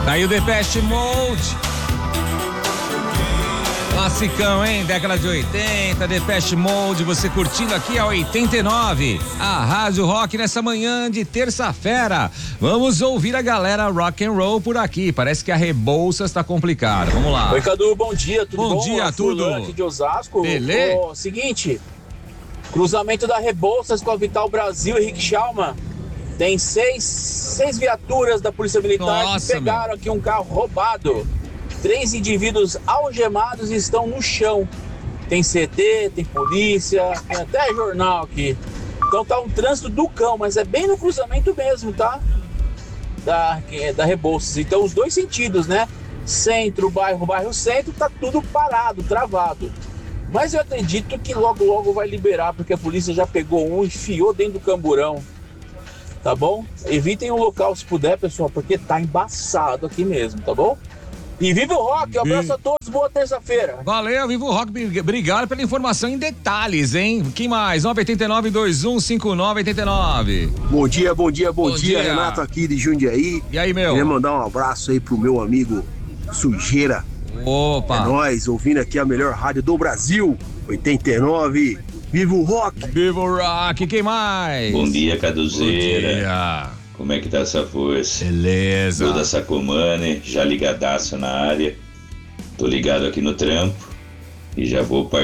Aí o Depeche Mode. Classicão, hein? Década de 80, Depeche Mode, você curtindo aqui a 89, a Rádio Rock nessa manhã de terça-feira. Vamos ouvir a galera rock and roll por aqui. Parece que a Rebouças tá complicada. Vamos lá. Oi, Cadu, bom dia, tudo bom? Bom dia, tudo. Aqui de Osasco. Beleza. Seguinte, cruzamento da Rebouças com a Vital Brasil e Rick Schalman. Tem seis viaturas da Polícia Militar que pegaram aqui um carro roubado. 3 indivíduos algemados estão no chão. Tem CT, tem polícia, tem até jornal aqui. Então tá um trânsito do cão, mas é bem no cruzamento mesmo, tá? Da Rebouças. Então os dois sentidos, né? Centro, bairro centro, tá tudo parado, travado. Mas eu acredito que logo vai liberar, porque a polícia já pegou um e enfiou dentro do camburão. Tá bom? Evitem o local se puder, pessoal, porque tá embaçado aqui mesmo, tá bom? E viva o rock, um abraço a todos, boa terça-feira. Valeu, viva o rock, obrigado pela informação em detalhes, hein? Quem mais? 989-2159-89. Bom dia, Renato aqui de Jundiaí. E aí, meu? Queria mandar um abraço aí pro meu amigo Sujeira. Opa! É nóis, ouvindo aqui a melhor rádio do Brasil, 89. Viva o rock! Viva o rock, quem mais? Bom dia, Caduzeira. Bom dia. Como é que tá essa força? Beleza. Toda Sacomane, já ligadaço na área. Tô ligado aqui no trampo e já vou partir